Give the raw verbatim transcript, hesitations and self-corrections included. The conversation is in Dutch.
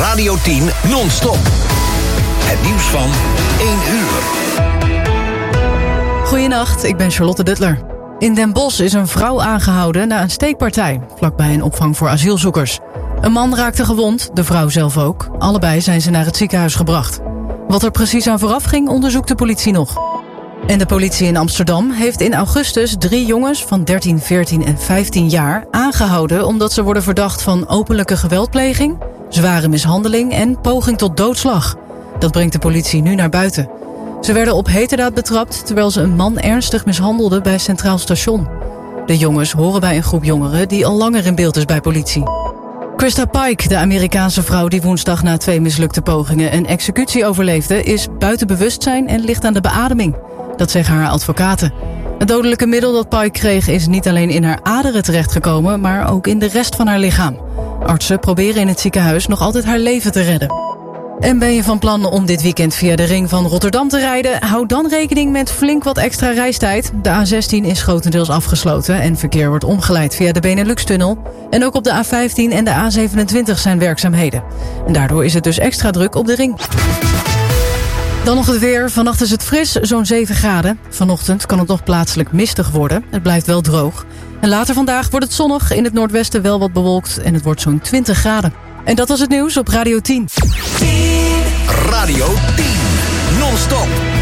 Radio tien non-stop. Het nieuws van één uur. Goedenacht, ik ben Charlotte Duttler. In Den Bosch is een vrouw aangehouden na een steekpartij, vlakbij een opvang voor asielzoekers. Een man raakte gewond, de vrouw zelf ook. Allebei zijn ze naar het ziekenhuis gebracht. Wat er precies aan vooraf ging, onderzoekt de politie nog. En de politie in Amsterdam heeft in augustus drie jongens van dertien, veertien en vijftien jaar aangehouden omdat ze worden verdacht van openlijke geweldpleging, zware mishandeling en poging tot doodslag. Dat brengt de politie nu naar buiten. Ze werden op heterdaad betrapt terwijl ze een man ernstig mishandelden bij Centraal Station. De jongens horen bij een groep jongeren die al langer in beeld is bij politie. Krista Pike, de Amerikaanse vrouw die woensdag na twee mislukte pogingen een executie overleefde, is buiten bewustzijn en ligt aan de beademing. Dat zeggen haar advocaten. Het dodelijke middel dat Pike kreeg is niet alleen in haar aderen terechtgekomen, maar ook in de rest van haar lichaam. Artsen proberen in het ziekenhuis nog altijd haar leven te redden. En ben je van plan om dit weekend via de ring van Rotterdam te rijden? Hou dan rekening met flink wat extra reistijd. De A zestien is grotendeels afgesloten en verkeer wordt omgeleid via de Benelux-tunnel. En ook op de A vijftien en de A zevenentwintig zijn werkzaamheden. En daardoor is het dus extra druk op de ring. Dan nog het weer. Vannacht is het fris, zo'n zeven graden. Vanochtend kan het nog plaatselijk mistig worden. Het blijft wel droog. En later vandaag wordt het zonnig, in het noordwesten wel wat bewolkt en het wordt zo'n twintig graden. En dat was het nieuws op Radio tien. Radio tien non-stop.